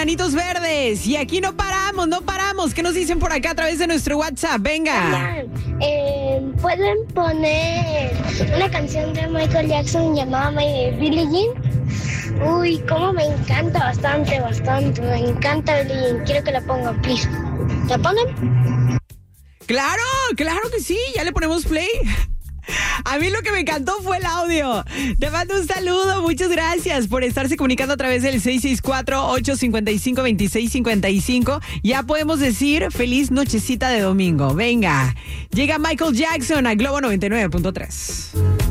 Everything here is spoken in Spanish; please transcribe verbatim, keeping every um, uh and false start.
Enanitos Verdes. Y aquí no paramos, no paramos. ¿Qué nos dicen por acá a través de nuestro WhatsApp? Venga. Eh, Pueden poner una canción de Michael Jackson llamada My Billie Jean. Uy, cómo me encanta bastante, bastante. Me encanta Billie Jean. Quiero que la pongan, please. ¿La ponen? Claro, claro que sí. Ya le ponemos play. A mí lo que me encantó fue el audio. Te mando un saludo, muchas gracias por estarse comunicando a través del seis seis cuatro, ocho cinco cinco, dos seis cinco cinco. Ya podemos decir feliz nochecita de domingo. Venga, llega Michael Jackson a Globo noventa y nueve punto tres.